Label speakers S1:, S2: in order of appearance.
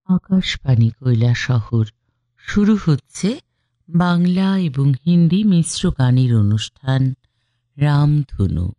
S1: আকাশবাণী কৈলাসহর শুরু হচ্ছে বাংলা এবং হিন্দি মিশ্র গানের অনুষ্ঠান রামধনু।